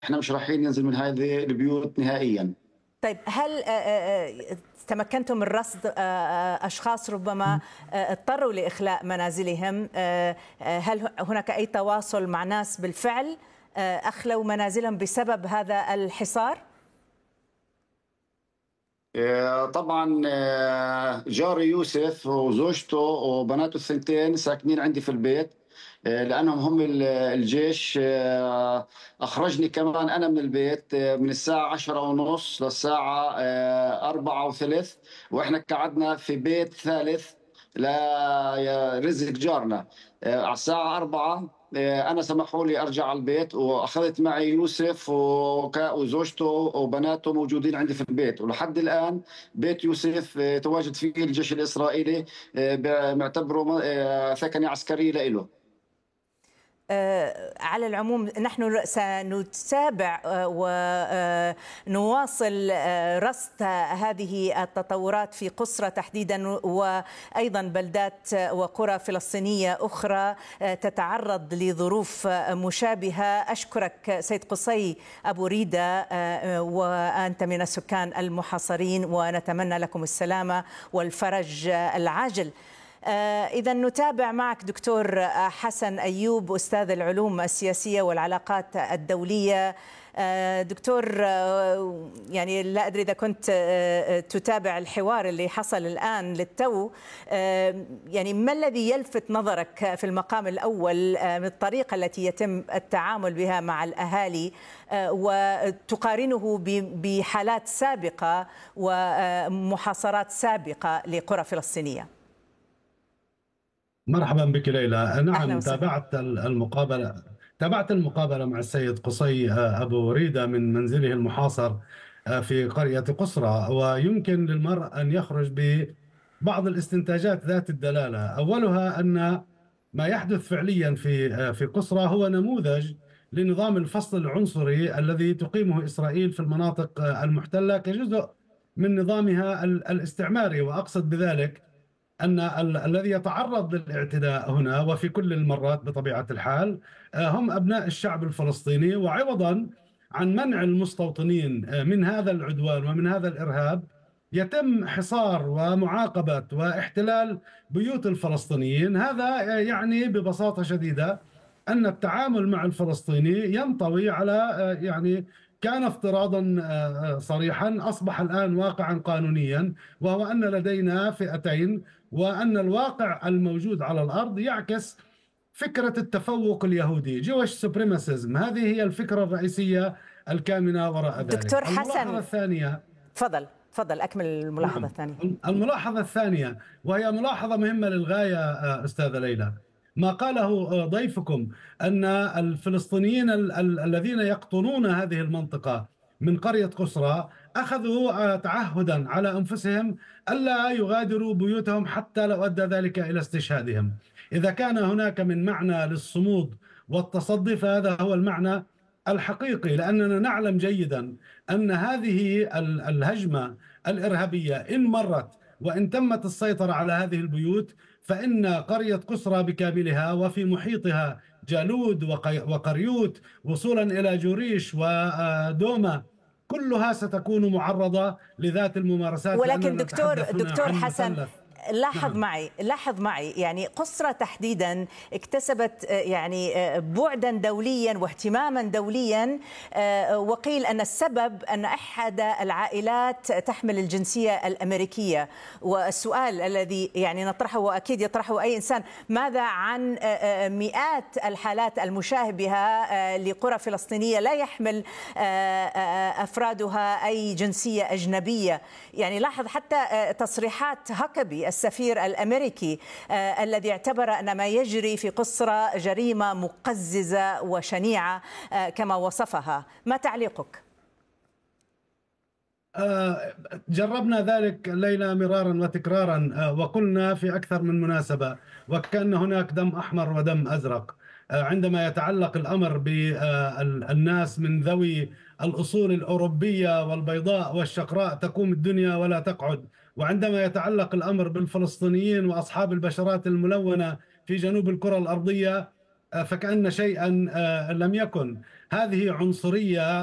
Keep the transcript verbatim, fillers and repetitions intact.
إحنا مش رايحين ننزل من هذه البيوت نهائيًا. طيب هل آآ آآ تمكنتم من رصد آآ آآ أشخاص ربما آآ اضطروا لإخلاء منازلهم؟ آآ هل هناك أي تواصل مع ناس بالفعل آآ أخلوا منازلهم بسبب هذا الحصار؟ آآ طبعًا آه، جاري يوسف وزوجته وبناته الثنتين ساكنين عندي في البيت، آآ لأنهم هم ال الجيش آآ أخرجني كمان أنا من البيت آه، من الساعة عشرة ونص للساعة آآ أربعة وثلث، وإحنا قعدنا في بيت ثالث ل ي رزق جارنا. آآ على الساعة أربعة آآ أنا سمحوا لي أرجع على البيت، وأخذت معي يوسف وك وزوجته وبناته موجودين عندي في البيت، ولحد الآن بيت يوسف آه، يتواجد فيه الجيش الإسرائيلي، آآ ب معتبره م آآ ثكنة عسكرية لإله. آه، على العموم نحن سنتابع ونواصل رصد هذه التطورات في قسرة تحديدا، وأيضا بلدات وقرى فلسطينية أخرى تتعرض لظروف مشابهة. أشكرك سيد قصي أبو ريدة، وأنت من السكان المحاصرين، ونتمنى لكم السلامة والفرج العاجل. إذا نتابع معك دكتور حسن أيوب، أستاذ العلوم السياسية والعلاقات الدولية. دكتور، يعني لا أدري إذا كنت تتابع الحوار اللي حصل الآن للتو، يعني ما الذي يلفت نظرك في المقام الأول من الطريقة التي يتم التعامل بها مع الأهالي، وتقارنه بحالات سابقة ومحاصرات سابقة لقرى فلسطينية؟ مرحبا بك ليلى. أهلا نعم، وسهلا. تابعت المقابلة تابعت المقابلة مع السيد قصي أبو ريدة من منزله المحاصر في قرية قسرة، ويمكن للمرء أن يخرج ببعض الاستنتاجات ذات الدلالة. أولها أن ما يحدث فعليا في في قسرة هو نموذج لنظام الفصل العنصري الذي تقيمه إسرائيل في المناطق المحتلة كجزء من نظامها الاستعماري. وأقصد بذلك أن ال الذي يتعرض للاعتداء هنا وفي كل المرات بطبيعة الحال هم أبناء الشعب الفلسطيني، وعوضا عن منع المستوطنين من هذا العدوان ومن هذا الإرهاب يتم حصار ومعاقبة واحتلال بيوت الفلسطينيين. هذا يعني ببساطة شديدة أن التعامل مع الفلسطيني ينطوي على يعني كان افتراضا صريحا أصبح الآن واقعا قانونيا، وهو أن لدينا فئتين، وأن الواقع الموجود على الأرض يعكس فكرة التفوق اليهودي، جويش سوبريماسيزم. هذه هي الفكرة الرئيسية الكامنة وراء ذلك. دكتور الملاحظة حسن، الثانية، تفضل تفضل أكمل الملاحظة نعم، الثانية. الملاحظة الثانية وهي ملاحظة مهمة للغاية أستاذة ليلى، ما قاله ضيفكم أن الفلسطينيين ال ال الذين يقطنون هذه المنطقة من قرية قسرى أخذوا تعهدا على أنفسهم ألا يغادروا بيوتهم حتى لو أدى ذلك إلى استشهادهم. إذا كان هناك من معنى للصمود والتصدي فهذا هو المعنى الحقيقي، لأننا نعلم جيدا أن هذه الهجمة الإرهابية إن مرت وإن تمت السيطرة على هذه البيوت، فإن قرية قسرى بكاملها وفي محيطها جالود وقريوت وصولا إلى جوريش ودوما كلها ستكون معرضة لذات الممارسات، ولكن لأننا دكتور نتحدث هنا دكتور عن حسن، مثلث. لاحظ نعم. معي لاحظ معي يعني قسرة تحديدا اكتسبت يعني بعدا دوليا واهتماما دوليا، وقيل أن السبب أن أحد العائلات تحمل الجنسية الأمريكية. والسؤال الذي يعني نطرحه وأكيد يطرحه أي إنسان: ماذا عن مئات الحالات المشابهة لقرى فلسطينية لا يحمل أفرادها أي جنسية أجنبية؟ يعني لاحظ حتى تصريحات هاكبي السفير الأمريكي آه الذي اعتبر أن ما يجري في قسرة جريمة مقززة وشنيعة آه كما وصفها. ما تعليقك؟ آه جربنا ذلك ليلى مرارا وتكرارا، آه وقلنا في أكثر من مناسبة وكأن هناك دم أحمر ودم أزرق. آه عندما يتعلق الأمر بالناس من ذوي الأصول الأوروبية والبيضاء والشقراء تقوم الدنيا ولا تقعد، وعندما يتعلق الأمر بالفلسطينيين وأصحاب البشرات الملونة في جنوب الكرة الأرضية فكأن شيئا لم يكن. هذه عنصرية